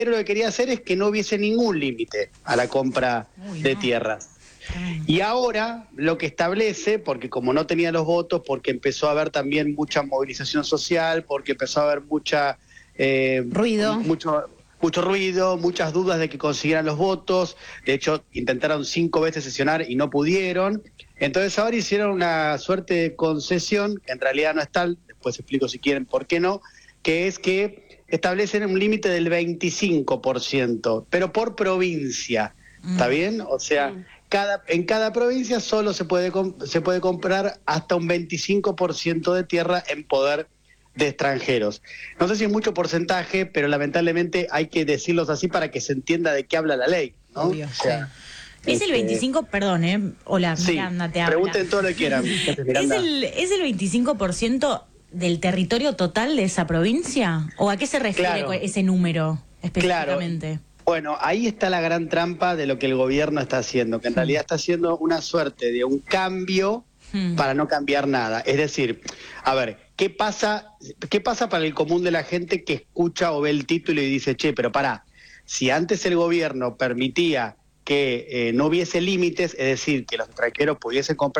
lo que quería hacer es que no hubiese ningún límite a la compra de tierras. Y ahora lo que establece, porque como no tenía los votos, porque empezó a haber también mucha movilización social, porque empezó a haber Ruido. mucho ruido, muchas dudas de que consiguieran los votos. De hecho, intentaron 5 veces sesionar y no pudieron. Entonces ahora hicieron una suerte de concesión, que en realidad no es tal, después explico si quieren por qué no, que es que establecen un límite del 25%, pero por provincia. ¿Está bien? O sea, en cada provincia solo se puede comprar hasta un 25% de tierra en poder de extranjeros. No sé si es mucho porcentaje, pero lamentablemente hay que decirlos así para que se entienda de qué habla la ley, ¿no? Obvio, o sea, sí. Es el 25, perdón, hola, Sí, Miranda, te habla. pregunten todo lo que quieran. ¿Es el 25% del territorio total de esa provincia? ¿O a qué se refiere ese número específicamente? Claro. Bueno, ahí está la gran trampa de lo que el gobierno está haciendo, que en realidad está haciendo una suerte de un cambio para no cambiar nada. Es decir, a ver, ¿qué pasa para el común de la gente que escucha o ve el título y dice, che, pero pará, si antes el gobierno permitía que no hubiese límites, es decir, que los extranjeros pudiesen comprar